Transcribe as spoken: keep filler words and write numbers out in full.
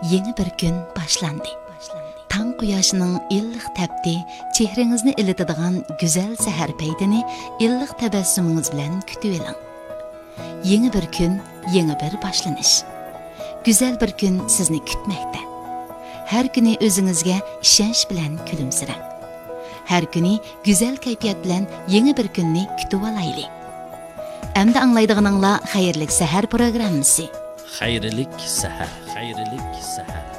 Yeni bir gün başlandı. Tang quyoshning illiq tapdi, chehringizni ilitadigan go'zal sahar paytini illiq tabassumingiz bilan kutib oling. Yeni bir kun, yeni bir boshlanish. Go'zal bir kun sizni kutmoqda. Har kuni o'zingizga ishonch bilan kulimsirang. Har kuni go'zal kayfiyat bilan yeni bir kunni kutib olaylik. Endi anglaydiganinglar xayrlik sahar programmasi. Xayrlik sahar, xayrlik sahar.